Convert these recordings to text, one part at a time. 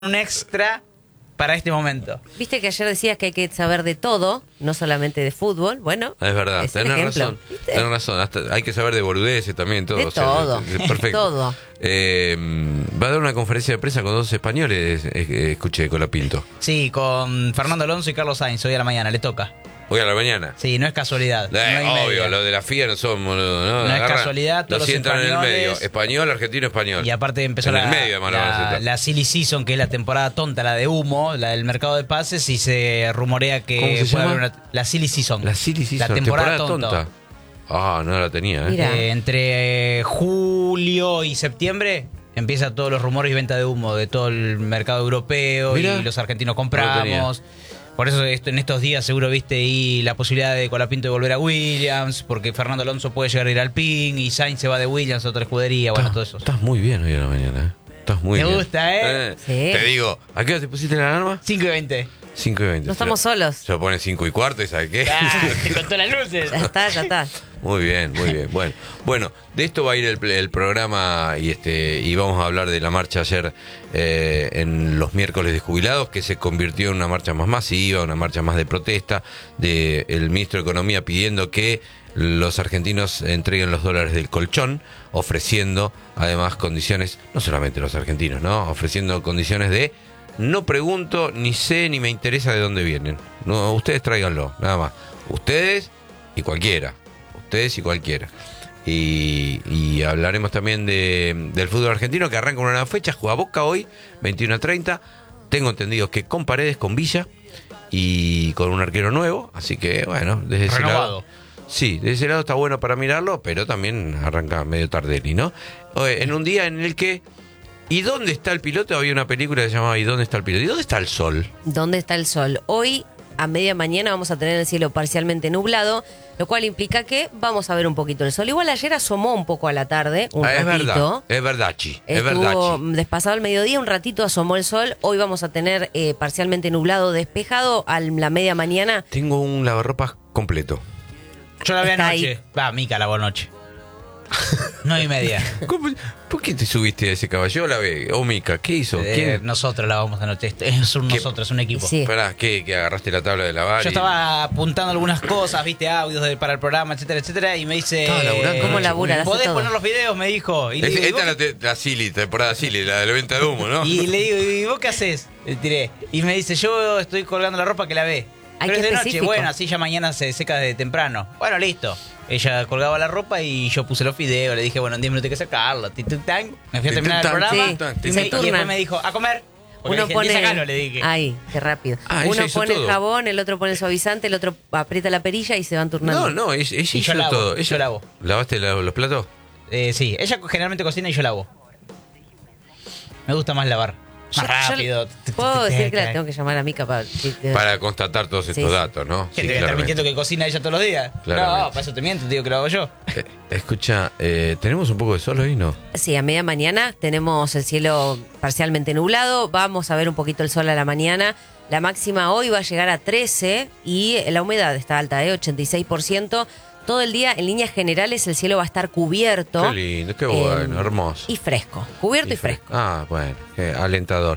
un extra para este momento. Viste que ayer decías que hay que saber de todo, no solamente de fútbol. Bueno, es verdad, tenés razón. Tenés razón. Hasta hay que saber de boludeces también, todo. De todo. Perfecto. Todo. Va a dar una conferencia de prensa con dos españoles, escuché, Colapinto. Sí, con Fernando Alonso y Carlos Sainz, hoy a la mañana, le toca. Hoy a la mañana. Sí, no es casualidad. Obvio, lo de la FIA no somos. No es casualidad, todos los entran en el españoles. medio. Español, argentino, español. Y aparte empezó en el medio, además, la silly season, que es la temporada tonta, la de humo, la del mercado de pases, y se rumorea que ¿Cómo se llama? haber la silly season. La silly season, la temporada tonta. Ah, no la tenía, Mira. Entre julio y septiembre empiezan todos los rumores y venta de humo de todo el mercado europeo. Mirá. Y los argentinos No compramos. Por eso en estos días seguro viste ahí la posibilidad de Colapinto de volver a Williams, porque Fernando Alonso puede llegar a ir al Alpine y Sainz se va de Williams a otra escudería, bueno, todo eso. Estás muy bien hoy a la mañana, Estás muy ¿Te bien. gusta, Sí. Te digo, ¿a qué hora te pusiste la alarma? 5:20. 5:20. no estamos solos. Se lo pone 5:15, ¿sabes qué? Te contó las luces. Ya está. Muy bien, muy bien. Bueno, de esto va a ir el programa y vamos a hablar de la marcha ayer en los miércoles de jubilados, que se convirtió en una marcha más masiva, una marcha más de protesta, del ministro de Economía pidiendo que los argentinos entreguen los dólares del colchón, ofreciendo además condiciones, no solamente los argentinos, ¿no? Ofreciendo condiciones de no pregunto, ni sé, ni me interesa de dónde vienen. No, ustedes tráiganlo, nada más. Ustedes y cualquiera. Y hablaremos también del fútbol argentino, que arranca una nueva fecha. Juega Boca hoy, 21:30. Tengo entendido que con Paredes, con Villa y con un arquero nuevo. Así que, bueno, desde ese lado. Sí, desde ese lado está bueno para mirarlo, pero también arranca medio tardelli, ¿no? En un día en el que... ¿Y dónde está el piloto? Había una película que se llamaba ¿Y dónde está el piloto? ¿Y dónde está el sol? ¿Dónde está el sol? Hoy, a media mañana, vamos a tener el cielo parcialmente nublado, lo cual implica que vamos a ver un poquito el sol. Igual ayer asomó un poco a la tarde, un ratito. Es verdad, Chi. Estuvo despasado el mediodía, un ratito asomó el sol. Hoy vamos a tener parcialmente nublado, despejado a la media mañana. Tengo un lavarropas completo. Yo la vi Está anoche. Mica lavó anoche. 9:30. ¿Por qué te subiste a ese caballo? La ve. Mica, ¿qué hizo? ¿Quién? Nosotros lavamos anoche. Es un equipo. Sí. Pará, ¿qué agarraste la tabla de lavar? Yo estaba apuntando algunas cosas, viste, audios para el programa, etcétera, etcétera, y me dice... Estaba laburando. ¿Cómo labura? ¿Podés poner los videos? Me dijo. Y le digo, Esta es la Silly, temporada Silly, la de la venta de humo, ¿no? y le digo, ¿y vos qué haces? Le tiré. Y me dice, yo estoy colgando la ropa que la ve. Ay, Pero qué es de noche, específico. bueno, así ya mañana se seca de temprano. Bueno, listo. Ella colgaba la ropa y yo puse los videos. Le dije, bueno, en 10 minutos hay que sacarlo. Me fui a terminar el programa. Sí. Y Se y turnan. después me dijo, a comer. Porque Uno le dije, pone... sacalo, le dije. Ay, qué rápido. Ella Uno hizo pone todo. el jabón, el otro pone el suavizante, el otro aprieta la perilla y se van turnando. No, ella Y yo hizo lavo, todo. yo lavo. ¿Lavaste los platos? Sí, ella generalmente cocina y yo lavo. Me gusta más lavar. Más rápido. Puedo decir que la tengo que llamar a Mica Para constatar todos estos Sí. datos, ¿no? ¿Qué te voy a estar mintiendo que cocina ella todos los días? Claramente. No, para eso te miento, te digo que lo hago yo. Escucha, ¿tenemos un poco de sol hoy, no? Sí, a media mañana tenemos el cielo parcialmente nublado, vamos a ver un poquito el sol a la mañana. La máxima hoy va a llegar a 13 y la humedad está alta, 86%. Todo el día, en líneas generales, el cielo va a estar cubierto. Qué lindo, qué bueno, hermoso. Y fresco, cubierto y fresco. Ah, bueno, qué alentador.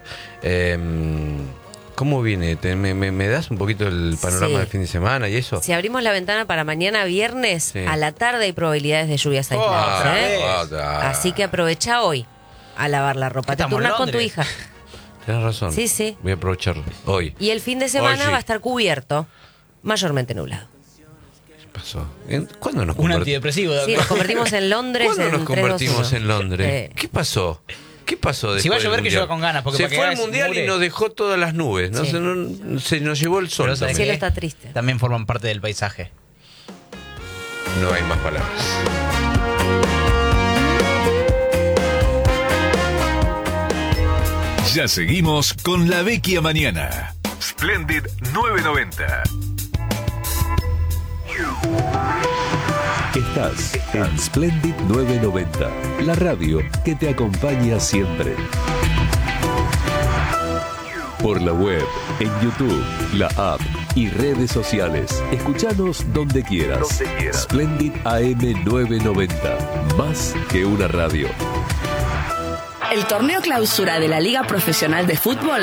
¿Cómo viene? ¿Me das un poquito el panorama Sí. del fin de semana y eso? Si abrimos la ventana para mañana viernes, Sí. a la tarde hay probabilidades de lluvias aisladas. otra vez. Así que aprovecha hoy a lavar la ropa. Te Estamos en turnas con tu Londres. hija. Tienes razón. Sí. Voy a aprovecharlo. Hoy. Y el fin de semana Hoy sí. va a estar cubierto, mayormente nublado. ¿Qué pasó? ¿Cuándo nos Un convertimos? antidepresivo. Sí, doctor. nos convertimos en Londres. ¿Cuándo en nos 3, 2, convertimos 1? en Londres? ¿Qué pasó? ¿Qué pasó Si va a después llover, del que llueva Mundial? con ganas, porque se para que fue al hagas mundial mure. y nos dejó todas las nubes, ¿no? Sí. Se nos llevó el sol Pero ¿sabes El también. cielo qué? está triste. También forman parte del paisaje. No hay más palabras. Ya seguimos con La Vecchia Mañana. Splendid 990. Estás en Splendid 990, la radio que te acompaña siempre. Por la web, en YouTube, la app y redes sociales. Escuchanos donde quieras. Splendid AM 990, más que una radio. El torneo clausura de la Liga Profesional de Fútbol